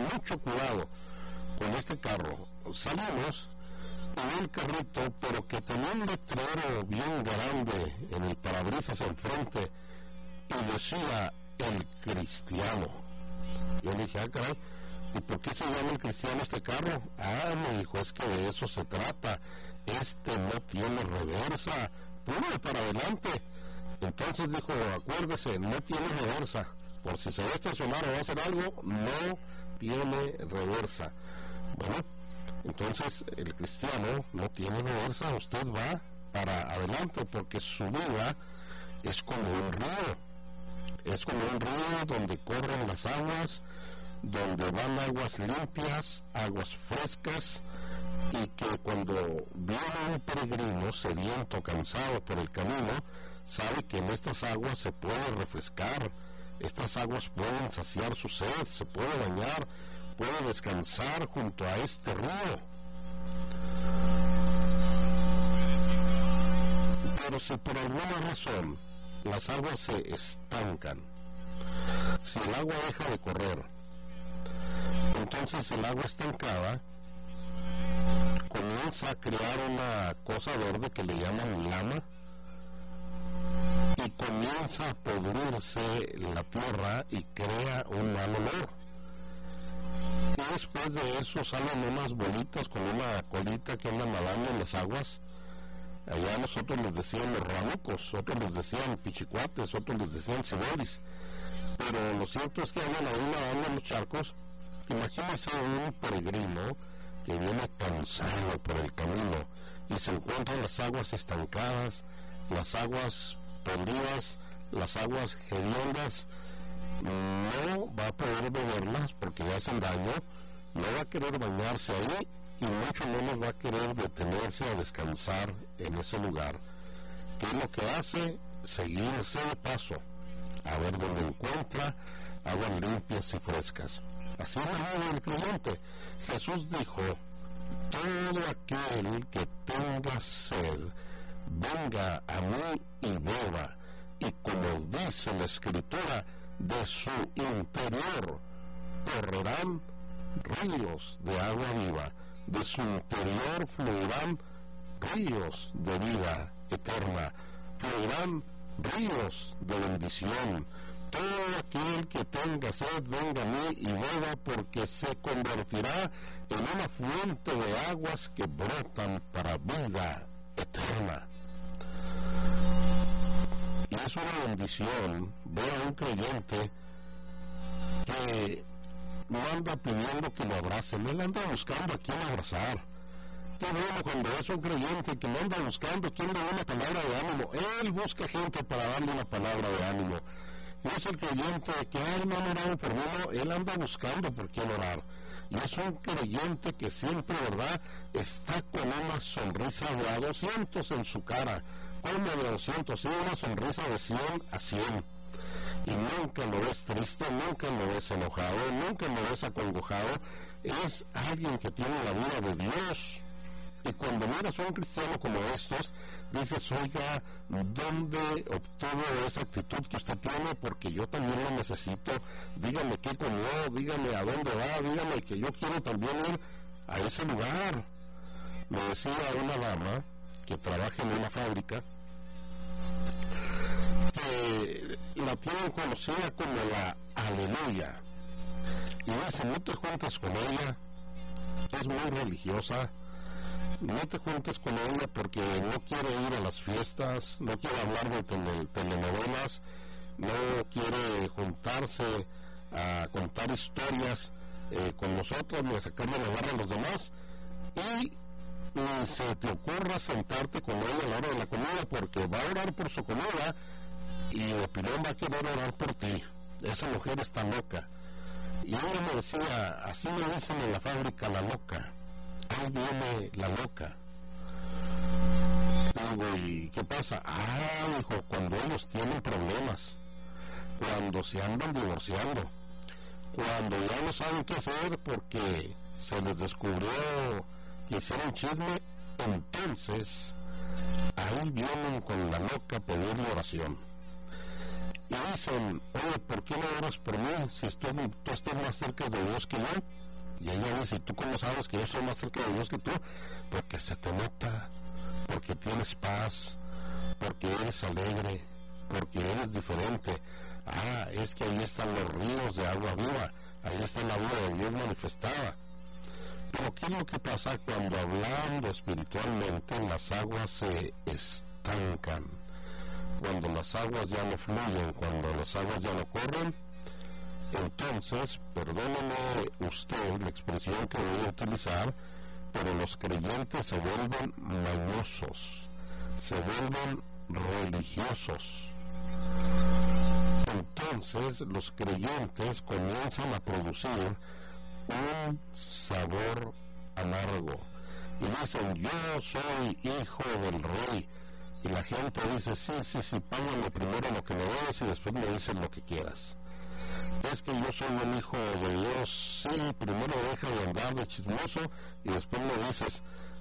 mucho cuidado con este carro. Salimos en el carrito, pero que tenía un letrero bien grande en el parabrisas enfrente y decía El Cristiano. Yo le dije, caray, ¿y por qué se llama El Cristiano este carro? Me dijo, es que de eso se trata, este no tiene reversa, puro para adelante. Entonces dijo, acuérdese, no tiene reversa, por si se va a estacionar o va a hacer algo, no tiene reversa. Bueno, entonces el Cristiano no tiene reversa, usted va para adelante, porque su vida es como un río donde corren las aguas, donde van aguas limpias, aguas frescas, y que cuando viene un peregrino sediento, cansado por el camino, sabe que en estas aguas se puede refrescar, estas aguas pueden saciar su sed, se puede bañar, puede descansar junto a este río. Pero si por alguna razón las aguas se estancan, si el agua deja de correr, entonces el agua estancada comienza a crear una cosa verde que le llaman lama, y comienza a podrirse la tierra y crea un mal olor. Y después de eso salen unas bolitas con una colita que andan nadando en las aguas. Allá nosotros les decían los ranucos, otros les decían pichicuates, otros les decían ciboris. Pero lo cierto es que andan ahí nadando en los charcos. Imagínense un peregrino que viene cansado por el camino y se encuentran las aguas estancadas, las aguas podridas, las aguas hediondas. No va a poder beberlas porque le hacen daño, no va a querer bañarse ahí y mucho menos va a querer detenerse a descansar en ese lugar. ¿Qué es lo que hace? Seguirse de paso, a ver dónde encuentra aguas limpias y frescas. Así es la vida del creyente. Jesús dijo, todo aquel que tenga sed, venga a mí y beba, y como dice la Escritura, de su interior correrán ríos de agua viva, de su interior fluirán ríos de vida eterna, fluirán ríos de bendición. Todo aquel que tenga sed, venga a mí y beba, porque se convertirá en una fuente de aguas que brotan para vida eterna. Y es una bendición ver a un creyente que no anda pidiendo que lo abracen, él anda buscando a quién abrazar. Qué bueno cuando es un creyente que no anda buscando quién le dé una palabra de ánimo, él busca gente para darle una palabra de ánimo. No es el creyente que no han orado por mí, no, él anda buscando por quién orar. Y es un creyente que siempre, ¿verdad?, está con una sonrisa de a 200 en su cara. Como de 200, sí, una sonrisa de 100 a 100. Y nunca lo ves triste, nunca lo ves enojado, nunca lo ves acongojado. Es alguien que tiene la vida de Dios. Y cuando miras a un cristiano como estos, dices, oiga, ¿dónde obtuvo esa actitud que usted tiene? Porque yo también la necesito. Dígame qué comió, dígame a dónde va, dígame que yo quiero también ir a ese lugar. Me decía una dama que trabaja en una fábrica, que la tienen conocida como la Aleluya. Y dice, no te juntes con ella, es muy religiosa. No te juntes con ella porque no quiere ir a las fiestas, no quiere hablar de telenovelas, no quiere juntarse a contar historias con nosotros ni a sacarle la barra a los demás. Y ni se te ocurra sentarte con ella a la hora de la comida porque va a orar por su comida y de pilón va a querer orar por ti. Esa mujer está loca. Y ella me decía, así me dicen en la fábrica, la loca. Ahí viene la loca. Digo, ¿y qué pasa? Dijo, cuando ellos tienen problemas, cuando se andan divorciando, cuando ya no saben qué hacer porque se les descubrió que hicieron chisme, entonces ahí vienen con la loca a pedirle oración. y dicen, oye, ¿por qué no oras por mí si tú estás más cerca de Dios que yo? Y ella dice, ¿tú cómo sabes que yo soy más cerca de Dios que tú? Porque se te nota, porque tienes paz, porque eres alegre, porque eres diferente. Ah, es que ahí están los ríos de agua viva, ahí está la vida de Dios manifestada. Pero ¿qué es lo que pasa cuando hablando espiritualmente las aguas se estancan? Cuando las aguas ya no fluyen, cuando las aguas ya no corren, entonces, perdóneme usted la expresión que voy a utilizar, pero los creyentes se vuelven mañosos, se vuelven religiosos. Entonces los creyentes comienzan a producir un sabor amargo y dicen, yo soy hijo del rey, y la gente dice, sí, págame primero lo que me debes y después me dices lo que quieras. Es que yo soy un hijo de Dios, sí, primero deja de andar de chismoso y después me dices,